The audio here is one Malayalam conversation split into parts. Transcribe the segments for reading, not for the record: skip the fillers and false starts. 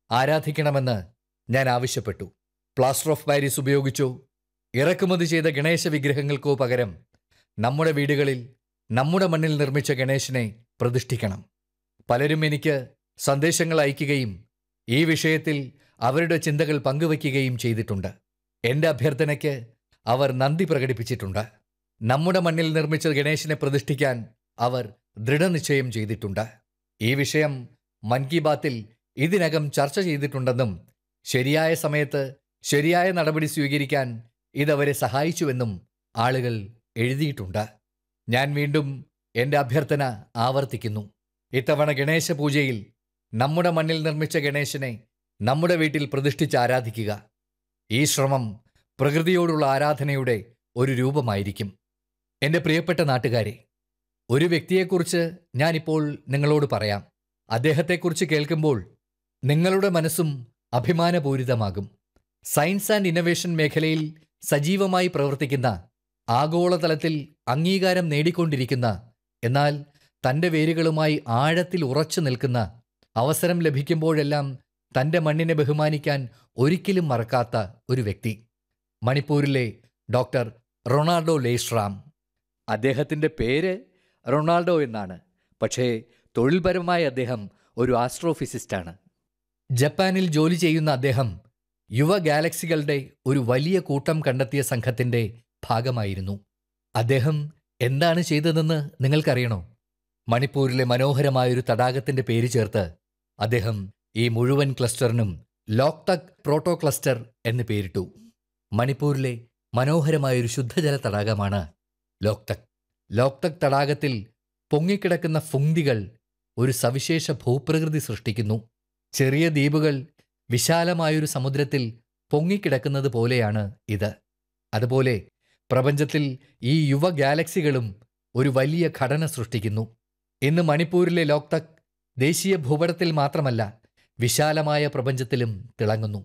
ആരാധിക്കണമെന്ന് ഞാൻ ആവശ്യപ്പെട്ടു. പ്ലാസ്റ്റർ ഓഫ് പാരീസ് ഉപയോഗിച്ചോ ഇറക്കുമതി ചെയ്ത ഗണേശ വിഗ്രഹങ്ങൾക്കോ പകരം നമ്മുടെ വീടുകളിൽ നമ്മുടെ മണ്ണിൽ നിർമ്മിച്ച ഗണേശനെ പ്രതിഷ്ഠിക്കണം. പലരും എനിക്ക് സന്ദേശങ്ങൾ അയക്കുകയും ഈ വിഷയത്തിൽ അവരുടെ ചിന്തകൾ പങ്കുവയ്ക്കുകയും ചെയ്തിട്ടുണ്ട്. എൻ്റെ അഭ്യർത്ഥനയ്ക്ക് അവർ നന്ദി പ്രകടിപ്പിച്ചിട്ടുണ്ട്. നമ്മുടെ മണ്ണിൽ നിർമ്മിച്ച ഗണേശനെ പ്രതിഷ്ഠിക്കാൻ അവർ ദൃഢനിശ്ചയം ചെയ്തിട്ടുണ്ട്. ഈ വിഷയം മൻ കി ബാത്തിൽ ഇതിനകം ചർച്ച ചെയ്തിട്ടുണ്ടെന്നും ശരിയായ സമയത്ത് ശരിയായ നടപടി സ്വീകരിക്കാൻ ഇതവരെ സഹായിച്ചുവെന്നും ആളുകൾ എഴുതിയിട്ടുണ്ട്. ഞാൻ വീണ്ടും എൻ്റെ അഭ്യർത്ഥന ആവർത്തിക്കുന്നു. ഇത്തവണ ഗണേശ പൂജയിൽ നമ്മുടെ മണ്ണിൽ നിർമ്മിച്ച ഗണേശനെ നമ്മുടെ വീട്ടിൽ പ്രതിഷ്ഠിച്ച് ആരാധിക്കുക. ഈ ശ്രമം പ്രകൃതിയോടുള്ള ആരാധനയുടെ ഒരു രൂപമായിരിക്കും. എൻ്റെ പ്രിയപ്പെട്ട നാട്ടുകാരെ, ഒരു വ്യക്തിയെക്കുറിച്ച് ഞാനിപ്പോൾ നിങ്ങളോട് പറയാം. അദ്ദേഹത്തെക്കുറിച്ച് കേൾക്കുമ്പോൾ നിങ്ങളുടെ മനസ്സും അഭിമാനപൂരിതമാകും. സയൻസ് ആൻഡ് ഇന്നൊവേഷൻ മേഖലയിൽ സജീവമായി പ്രവർത്തിക്കുന്ന, ആഗോളതലത്തിൽ അംഗീകാരം നേടിക്കൊണ്ടിരിക്കുന്ന, എന്നാൽ തൻ്റെ വേരുകളുമായി ആഴത്തിൽ ഉറച്ചു നിൽക്കുന്ന, അവസരം ലഭിക്കുമ്പോഴെല്ലാം തൻ്റെ മണ്ണിനെ ബഹുമാനിക്കാൻ ഒരിക്കലും മറക്കാത്ത ഒരു വ്യക്തി. മണിപ്പൂരിലെ ഡോക്ടർ റൊണാൾഡോ ലേശ്രാം. അദ്ദേഹത്തിൻ്റെ പേര് റൊണാൾഡോ എന്നാണ്. പക്ഷേ തൊഴിൽപരമായി അദ്ദേഹം ഒരു ആസ്ട്രോഫിസിസ്റ്റാണ്. ജപ്പാനിൽ ജോലി ചെയ്യുന്ന അദ്ദേഹം യുവ ഗാലക്സികളുടെ ഒരു വലിയ കൂട്ടം കണ്ടെത്തിയ സംഘത്തിൻ്റെ ഭാഗമായിരുന്നു. അദ്ദേഹം എന്താണ് ചെയ്തതെന്ന് നിങ്ങൾക്കറിയണോ? മണിപ്പൂരിലെ മനോഹരമായൊരു തടാകത്തിൻ്റെ പേര് ചേർത്ത് അദ്ദേഹം ഈ മുഴുവൻ ക്ലസ്റ്ററിനും ലോക്തക് പ്രോട്ടോ ക്ലസ്റ്റർ എന്ന് പേരിട്ടു. മണിപ്പൂരിലെ മനോഹരമായൊരു ശുദ്ധജല തടാകമാണ് ലോക്തക്. ലോക്തക് തടാകത്തിൽ പൊങ്ങിക്കിടക്കുന്ന ഫുങ്തികൾ ഒരു സവിശേഷ ഭൂപ്രകൃതി സൃഷ്ടിക്കുന്നു. ചെറിയ ദ്വീപുകൾ വിശാലമായൊരു സമുദ്രത്തിൽ പൊങ്ങിക്കിടക്കുന്നത് പോലെയാണ് ഇത്. അതുപോലെ പ്രപഞ്ചത്തിൽ ഈ യുവ ഗാലക്സികളും ഒരു വലിയ ഘടന സൃഷ്ടിക്കുന്നു. ഇന്ന് മണിപ്പൂരിലെ ലോക്തക് ദേശീയ ഭൂപടത്തിൽ മാത്രമല്ല, വിശാലമായ പ്രപഞ്ചത്തിലും തിളങ്ങുന്നു.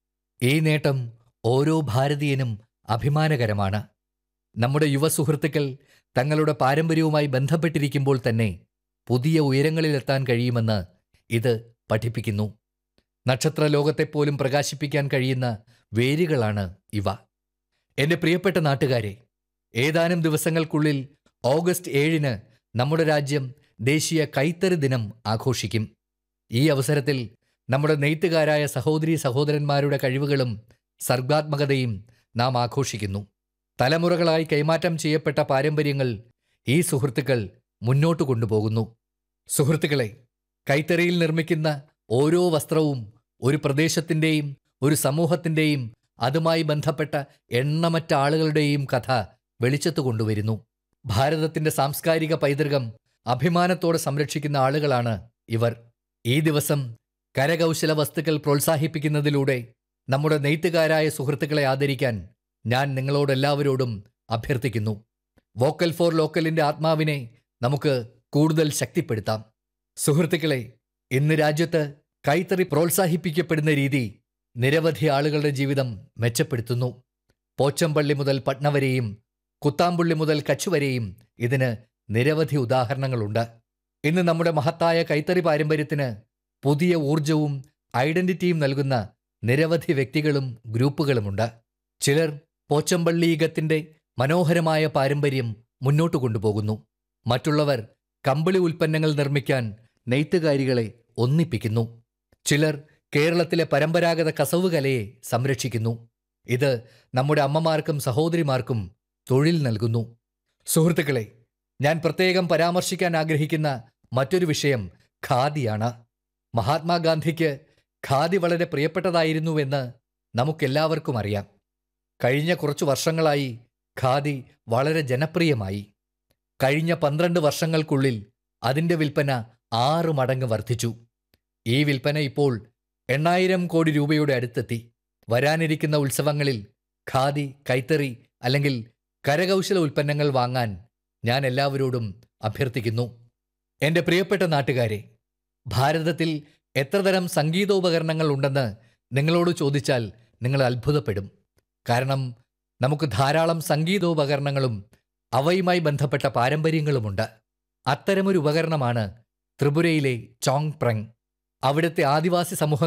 ഈ നേട്ടം ഓരോ ഭാരതീയനും അഭിമാനകരമാണ്. നമ്മുടെ യുവ സുഹൃത്തുക്കൾ തങ്ങളുടെ പാരമ്പര്യവുമായി ബന്ധപ്പെട്ടിരിക്കുമ്പോൾ തന്നെ പുതിയ ഉയരങ്ങളിലെത്താൻ കഴിയുമെന്ന് ഇത് പഠിപ്പിക്കുന്നു. നക്ഷത്രലോകത്തെപ്പോലും പ്രകാശിപ്പിക്കാൻ കഴിയുന്ന വേരുകളാണ് ഇവ. എൻ്റെ പ്രിയപ്പെട്ട നാട്ടുകാരെ, ഏതാനും ദിവസങ്ങൾക്കുള്ളിൽ ഓഗസ്റ്റ് 7 നമ്മുടെ രാജ്യം ദേശീയ കൈത്തറി ദിനം ആഘോഷിക്കും. ഈ അവസരത്തിൽ നമ്മുടെ നെയ്ത്തുകാരായ സഹോദരീ സഹോദരന്മാരുടെ കഴിവുകളും സർഗാത്മകതയും നാം ആഘോഷിക്കുന്നു. തലമുറകളായി കൈമാറ്റം ചെയ്യപ്പെട്ട പാരമ്പര്യങ്ങൾ ഈ സുഹൃത്തുക്കൾ മുന്നോട്ട് കൊണ്ടുപോകുന്നു. സുഹൃത്തുക്കളെ, കൈത്തറിയിൽ നിർമ്മിക്കുന്ന ഓരോ വസ്ത്രവും ഒരു പ്രദേശത്തിൻ്റെയും ഒരു സമൂഹത്തിൻ്റെയും അതുമായി ബന്ധപ്പെട്ട എണ്ണമറ്റ ആളുകളുടെയും കഥ വെളിച്ചത്ത് കൊണ്ടുവരുന്നു. ഭാരതത്തിൻ്റെ സാംസ്കാരിക പൈതൃകം അഭിമാനത്തോടെ സംരക്ഷിക്കുന്ന ആളുകളാണ് ഇവർ. ഈ ദിവസം കരകൗശല വസ്തുക്കൾ പ്രോത്സാഹിപ്പിക്കുന്നതിലൂടെ നമ്മുടെ നെയ്ത്തുകാരായ സുഹൃത്തുക്കളെ ആദരിക്കാൻ ഞാൻ നിങ്ങളോടെല്ലാവരോടും അഭ്യർത്ഥിക്കുന്നു. വോക്കൽ ഫോർ ലോക്കലിൻ്റെ ആത്മാവിനെ നമുക്ക് കൂടുതൽ ശക്തിപ്പെടുത്താം. സുഹൃത്തുക്കളെ, ഇന്ന് രാജ്യത്ത് കൈത്തറി പ്രോത്സാഹിപ്പിക്കപ്പെടുന്ന രീതി നിരവധി ആളുകളുടെ ജീവിതം മെച്ചപ്പെടുത്തുന്നു. പോച്ചമ്പള്ളി മുതൽ പട്ന വരെയും കുത്താമ്പുള്ളി മുതൽ കച്ച് വരെയും ഇതിന് നിരവധി ഉദാഹരണങ്ങളുണ്ട്. ഇന്ന് നമ്മുടെ മഹത്തായ കൈത്തറി പാരമ്പര്യത്തിന് പുതിയ ഊർജവും ഐഡന്റിറ്റിയും നൽകുന്ന നിരവധി വ്യക്തികളും ഗ്രൂപ്പുകളുമുണ്ട്. ചിലർ പോച്ചമ്പള്ളീകത്തിൻ്റെ മനോഹരമായ പാരമ്പര്യം മുന്നോട്ട് കൊണ്ടുപോകുന്നു. മറ്റുള്ളവർ കമ്പിളി ഉൽപ്പന്നങ്ങൾ നിർമ്മിക്കാൻ നെയ്ത്തുകാരികളെ ഒന്നിപ്പിക്കുന്നു. ചിലർ കേരളത്തിലെ പരമ്പരാഗത കസവ് കലയെ സംരക്ഷിക്കുന്നു. ഇത് നമ്മുടെ അമ്മമാർക്കും സഹോദരിമാർക്കും തൊഴിൽ നൽകുന്നു. സുഹൃത്തുക്കളെ, ഞാൻ പ്രത്യേകം പരാമർശിക്കാൻ ആഗ്രഹിക്കുന്ന മറ്റൊരു വിഷയം ഖാദിയാണ്. മഹാത്മാഗാന്ധിക്ക് ഖാദി വളരെ പ്രിയപ്പെട്ടതായിരുന്നുവെന്ന് നമുക്കെല്ലാവർക്കും അറിയാം. കഴിഞ്ഞ കുറച്ചു വർഷങ്ങളായി ഖാദി വളരെ ജനപ്രിയമായി. കഴിഞ്ഞ 12 വർഷങ്ങൾക്കുള്ളിൽ അതിൻ്റെ വിൽപ്പന 6 മടങ്ങ് വർദ്ധിച്ചു. ഈ വിൽപ്പന ഇപ്പോൾ 8,000 കോടി രൂപയുടെ അടുത്തെത്തി. വരാനിരിക്കുന്ന ഉത്സവങ്ങളിൽ ഖാദി, കൈത്തറി അല്ലെങ്കിൽ കരകൗശല ഉൽപ്പന്നങ്ങൾ വാങ്ങാൻ ഞാൻ എല്ലാവരോടും അഭ്യർത്ഥിക്കുന്നു. എൻ്റെ പ്രിയപ്പെട്ട നാട്ടുകാരെ, ഭാരതത്തിൽ എത്രതരം സംഗീതോപകരണങ്ങൾ ഉണ്ടെന്ന് നിങ്ങളോട് ചോദിച്ചാൽ നിങ്ങൾ അത്ഭുതപ്പെടും. കാരണം നമുക്ക് ധാരാളം സംഗീതോപകരണങ്ങളും അവയുമായി ബന്ധപ്പെട്ട പാരമ്പര്യങ്ങളുമുണ്ട്. അത്തരമൊരു ഉപകരണമാണ് ത്രിപുരയിലെ ചോങ് പ്രങ്. അവിടുത്തെ ആദിവാസി സമൂഹം